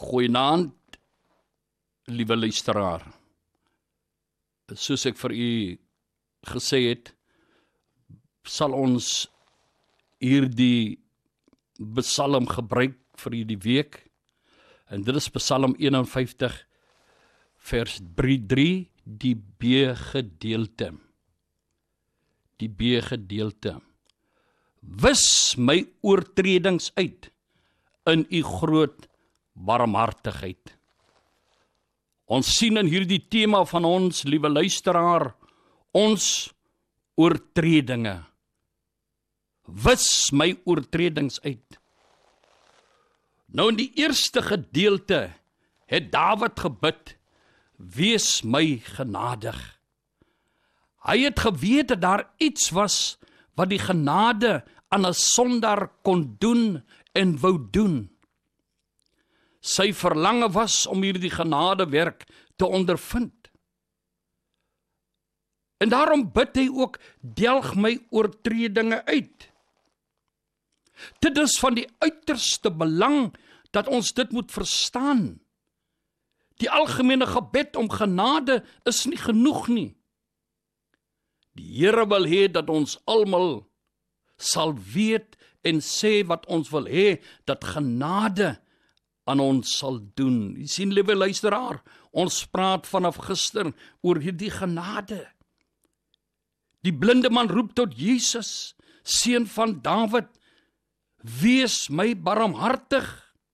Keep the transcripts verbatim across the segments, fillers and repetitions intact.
Goeienaand, liewe luisteraar. Soos ek vir u gesê het, sal ons hierdie psalm gebruik vir hierdie week. En dit is Psalm eenenvyftig, vers drie, die B-gedeelte. Die B-gedeelte. Wis my oortredings uit in u groot barmhartigheid. Ons sien in hierdie tema van ons, liewe luisteraar, ons oortredinge. Wis my oortredings uit. Nou in die eerste gedeelte het Dawid gebid, wees my genadig. Hy het geweet dat daar iets was wat die genade aan 'n sondaar kon doen en wou doen. Sy verlange was om hierdie genadewerk te ondervind. En daarom bid hy ook, delg my oortredinge uit. Dit is van die uiterste belang dat ons dit moet verstaan. Die algemene gebed om genade is nie genoeg nie. Die Here wil hê dat ons almal sal weet en sê wat ons wil hê, dat genade aan ons sal doen. Jy sien, liewe luisteraar, ons praat vanaf gister oor hierdie genade. Die blinde man roep tot Jesus, seun van Dawid, wees my barmhartig.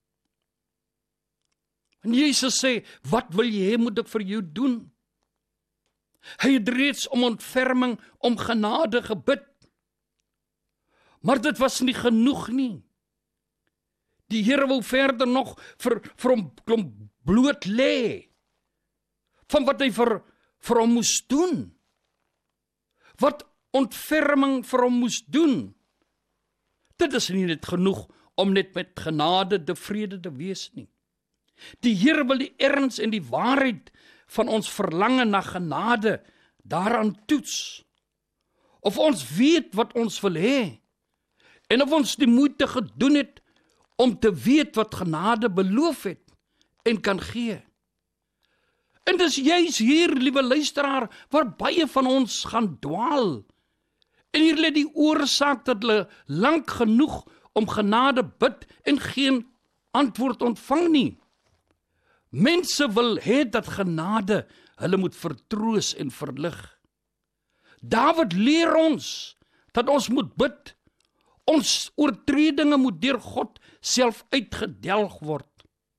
En Jesus sê, wat wil jy hê moet ek vir jou doen? Hy het reeds om ontferming, om genade gebid. Maar dit was nie genoeg nie. Die Here wou verder nog vir, vir hom klomp bloot lê, van wat hy vir, vir hom moes doen. Wat ontferming vir hom moes doen. Dit is nie net genoeg om net met genade tevrede te wees nie. Die Here wil die erns en die waarheid van ons verlange na genade daaraan toets. Of ons weet wat ons wil hê, en of ons die moeite gedoen het om te weet wat genade beloof het en kan gee. En dis juis hier, liewe luisteraar, waar baie van ons gaan dwaal. En hier lê die oorsaak dat hulle lank genoeg om genade bid en geen antwoord ontvang nie. Mense wil hê dat genade hulle moet vertroos en verlig. Dawid leer ons dat ons moet bid. Ons oortredinge moet deur God self uitgedelg word.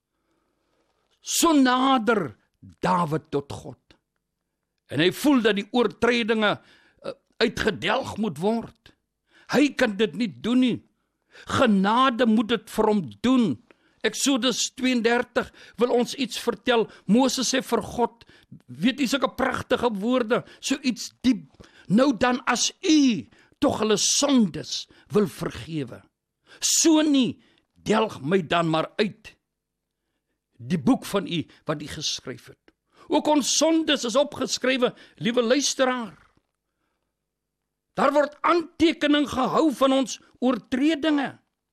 So nader Dawid tot God. En hy voel dat die oortredinge uitgedelg moet word. Hy kan dit nie doen nie. Genade moet dit vir hom doen. Exodus twee en dertig wil ons iets vertel. Moses sê vir God, weet jy sulke pragtige woorde, so iets diep. Nou dan as u tog hulle sondes wil vergewe. So nie, delg my dan maar uit. Die boek van u wat u geskryf het. Ook ons sondes is opgeskrywe, liewe luisteraar. Daar word aantekening gehou van ons oortredinge.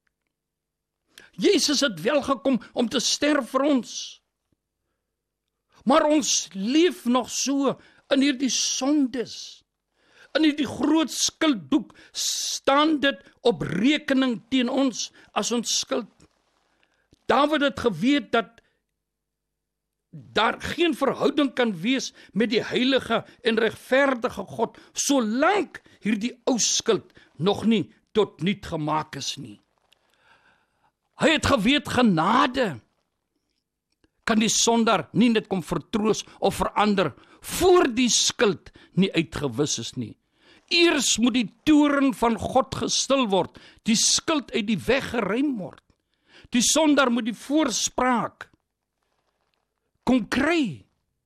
Jesus het wel gekom om te sterf vir ons. Maar ons leef nog so in hierdie sondes. In hierdie groot skuldboek staan dit op rekening teen ons as ons skuld. Dawid het geweet dat daar geen verhouding kan wees met die heilige en regverdige God, solank hierdie ou skuld nog nie tot niet gemaak is nie. Hy het geweet genade kan die sondaar nie net kom vertroos of verander voor die skuld nie uitgewis is nie. Eers moet die toorn van God gestil word, die skuld uit die weg geruim word. Die sondaar moet die voorspraak kom kry.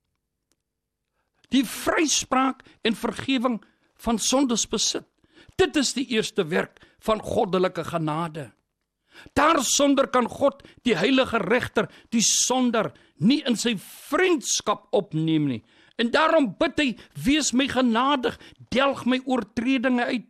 Die vryspraak en vergewing van sondes besit. Dit is die eerste werk van goddelike genade. Daarsonder kan God, die heilige regter, die sondaar nie in sy vriendskap opneem nie. En daarom bid hy, wees my genadig, delg my oortredinge uit.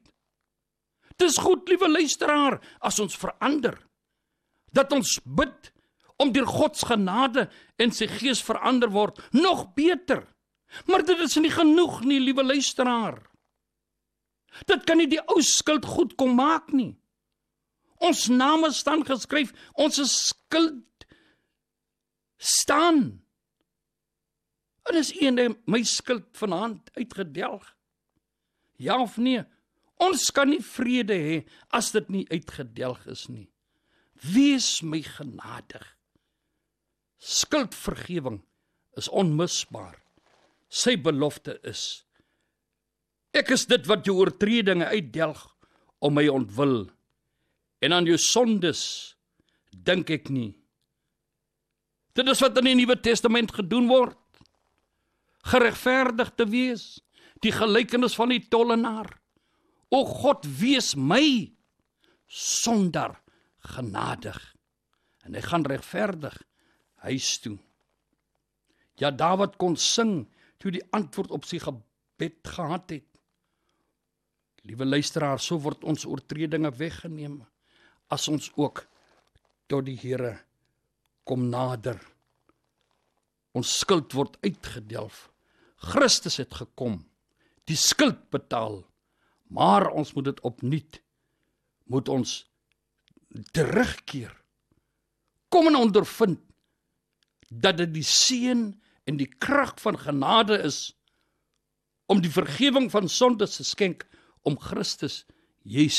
Dis goed, liewe luisteraar, as ons verander, dat ons bid om deur God se genade en sy gees verander word, nog beter. Maar dit is nie genoeg nie, liewe luisteraar. Dit kan nie die ou skuld goed kom maak nie. Ons name staan geskryf, ons skuld staan. En is ene my skuld vanaand uitgedelg? Ja of nee? Ons kan nie vrede hê as dit nie uitgedelg is nie. Wees my genadig. Skuldvergewing is onmisbaar. Sy belofte is: ek is dit wat jou oortredinge uitdelg om my ontwil, en aan jou sondes dink ek nie. Dit is wat in die Nuwe Testament gedoen word. Geregverdig te wees, die gelykenis van die tollenaar. O God, wees my sondaar genadig. En hy gaan regverdig huis toe. Ja, Dawid kon sing toe die antwoord op sy gebed gehad het. Liewe luisteraar, so word ons oortredinge weggeneem, as ons ook tot die Here kom nader. Ons skuld word uitgedelg. Christus het gekom, die skuld betaal, maar ons moet dit opnuut, moet ons terugkeer. Kom en ondervind, dat dit die seën en die krag van genade is, om die vergewing van sondes te skenk, om Christus Jesus